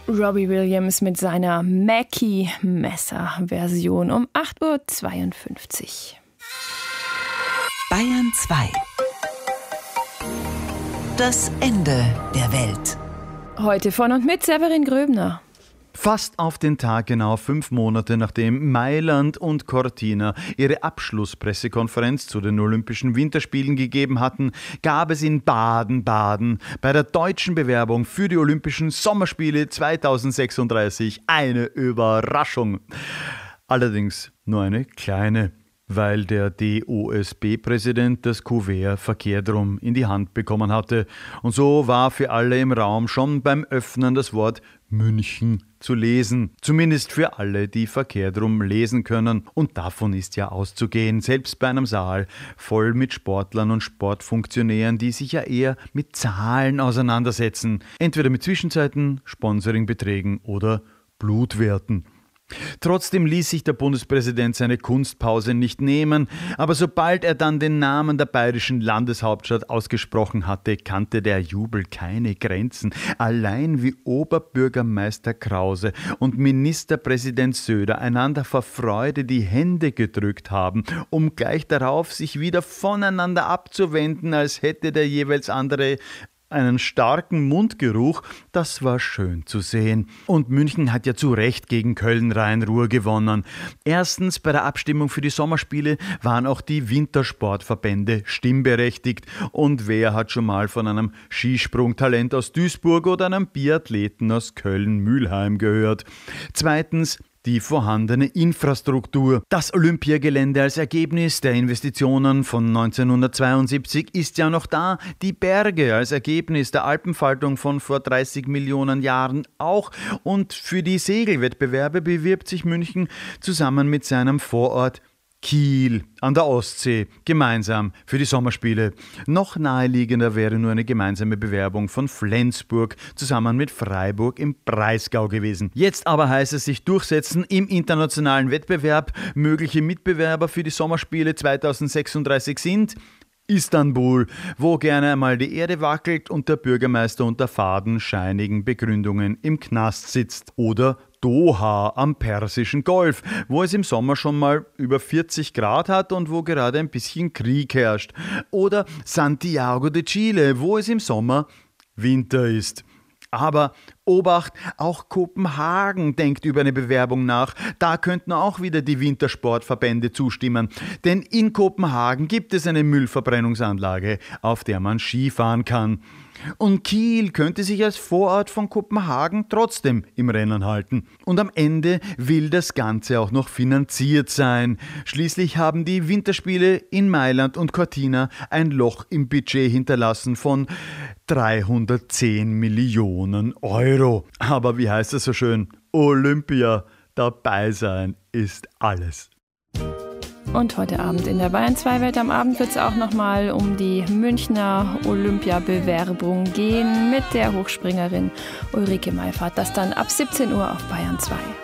Robbie Williams mit seiner Mackie-Messer-Version um 8.52 Uhr. Bayern 2. Das Ende der Welt. Heute von und mit Severin Gröbner. Fast auf den Tag genau 5 Monate nachdem Mailand und Cortina ihre Abschlusspressekonferenz zu den Olympischen Winterspielen gegeben hatten, gab es in Baden-Baden bei der deutschen Bewerbung für die Olympischen Sommerspiele 2036 eine Überraschung. Allerdings nur eine kleine, weil der DOSB-Präsident das Kuvert verkehrt rum in die Hand bekommen hatte. Und so war für alle im Raum schon beim Öffnen das Wort München zu lesen. Zumindest für alle, die verkehrt rum lesen können. Und davon ist ja auszugehen, selbst bei einem Saal voll mit Sportlern und Sportfunktionären, die sich ja eher mit Zahlen auseinandersetzen. Entweder mit Zwischenzeiten, Sponsoringbeträgen oder Blutwerten. Trotzdem ließ sich der Bundespräsident seine Kunstpause nicht nehmen, aber sobald er dann den Namen der bayerischen Landeshauptstadt ausgesprochen hatte, kannte der Jubel keine Grenzen. Allein wie Oberbürgermeister Krause und Ministerpräsident Söder einander vor Freude die Hände gedrückt haben, um gleich darauf sich wieder voneinander abzuwenden, als hätte der jeweils andere einen starken Mundgeruch, das war schön zu sehen. Und München hat ja zu Recht gegen Köln-Rhein-Ruhr gewonnen. Erstens, bei der Abstimmung für die Sommerspiele waren auch die Wintersportverbände stimmberechtigt. Und wer hat schon mal von einem Skisprungtalent aus Duisburg oder einem Biathleten aus Köln-Mühlheim gehört? Zweitens, die vorhandene Infrastruktur. Das Olympiagelände als Ergebnis der Investitionen von 1972 ist ja noch da. Die Berge als Ergebnis der Alpenfaltung von vor 30 Millionen Jahren auch. Und für die Segelwettbewerbe bewirbt sich München zusammen mit seinem Vorort Kiel an der Ostsee gemeinsam für die Sommerspiele. Noch naheliegender wäre nur eine gemeinsame Bewerbung von Flensburg zusammen mit Freiburg im Breisgau gewesen. Jetzt aber heißt es sich durchsetzen im internationalen Wettbewerb. Mögliche Mitbewerber für die Sommerspiele 2036 sind Istanbul, wo gerne einmal die Erde wackelt und der Bürgermeister unter fadenscheinigen Begründungen im Knast sitzt. Oder Doha am Persischen Golf, wo es im Sommer schon mal über 40 Grad hat und wo gerade ein bisschen Krieg herrscht. Oder Santiago de Chile, wo es im Sommer Winter ist. Aber Obacht, auch Kopenhagen denkt über eine Bewerbung nach. Da könnten auch wieder die Wintersportverbände zustimmen. Denn in Kopenhagen gibt es eine Müllverbrennungsanlage, auf der man Skifahren kann. Und Kiel könnte sich als Vorort von Kopenhagen trotzdem im Rennen halten. Und am Ende will das Ganze auch noch finanziert sein. Schließlich haben die Winterspiele in Mailand und Cortina ein Loch im Budget hinterlassen von 310 Millionen Euro. Aber wie heißt es so schön? Olympia, dabei sein ist alles. Und heute Abend in der Bayern 2 Welt am Abend wird es auch nochmal um die Münchner Olympiabewerbung gehen mit der Hochspringerin Ulrike Meifert. Das dann ab 17 Uhr auf Bayern 2.